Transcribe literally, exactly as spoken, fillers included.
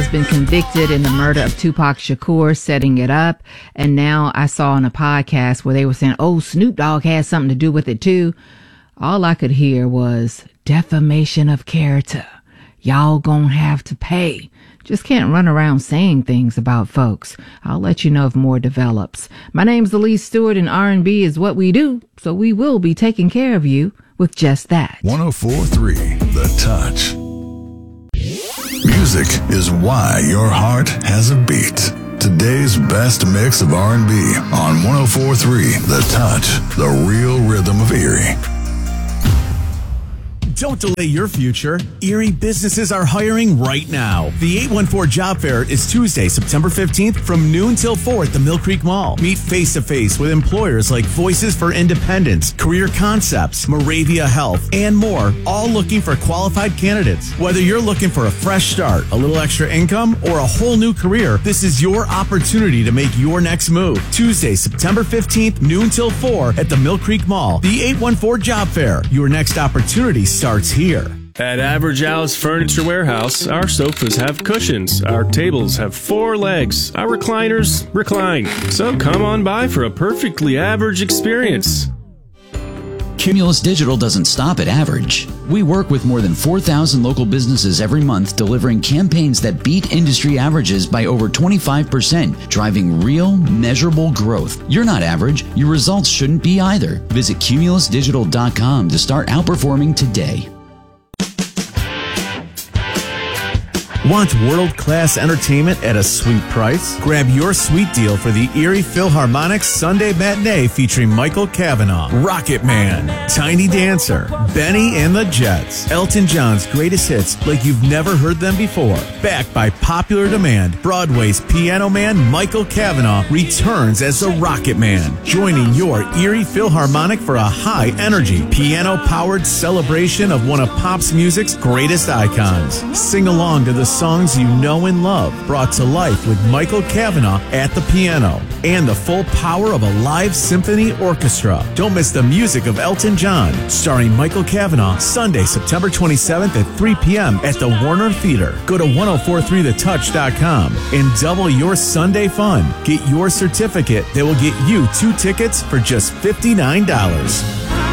has been convicted in the murder of Tupac Shakur, setting it up. And now I saw on a podcast where they were saying, oh, Snoop Dogg has something to do with it too. All I could hear was defamation of character. Y'all gonna have to pay. Just can't run around saying things about folks. I'll let you know if more develops. My name's Elise Stewart, and R and B is what we do, so we will be taking care of you with just that. one oh four point three The Touch. Music is why your heart has a beat. Today's best mix of R and B on one oh four point three The Touch, the real rhythm of Erie. Don't delay your future. Erie businesses are hiring right now. The eight one four Job Fair is Tuesday, September fifteenth from noon till four at the Mill Creek Mall. Meet face-to-face with employers like Voices for Independence, Career Concepts, Moravia Health, and more, all looking for qualified candidates. Whether you're looking for a fresh start, a little extra income, or a whole new career, this is your opportunity to make your next move. Tuesday, September fifteenth, noon till four at the Mill Creek Mall. The eight one four Job Fair. Your next opportunity starts here. At Average Al's Furniture Warehouse, our sofas have cushions, our tables have four legs, our recliners recline. So come on by for a perfectly average experience. Cumulus Digital doesn't stop at average. We work with more than four thousand local businesses every month, delivering campaigns that beat industry averages by over twenty-five percent, driving real, measurable growth. You're not average. Your results shouldn't be either. Visit cumulus digital dot com to start outperforming today. Want world-class entertainment at a sweet price? Grab your sweet deal for the Erie Philharmonic Sunday Matinee featuring Michael Cavanaugh, Rocket Man, Tiny Dancer, Benny and the Jets, Elton John's greatest hits like you've never heard them before. Backed by popular demand, Broadway's Piano Man Michael Cavanaugh returns as the Rocket Man, joining your Erie Philharmonic for a high-energy, piano-powered celebration of one of pop's music's greatest icons. Sing along to the songs you know and love, brought to life with Michael Cavanaugh at the piano and the full power of a live symphony orchestra. Don't miss the music of Elton John, starring Michael Cavanaugh, Sunday, September twenty-seventh at three p.m. at the Warner Theater. Go to ten forty-three the touch dot com and double your Sunday fun. Get your certificate that will get you two tickets for just fifty-nine dollars.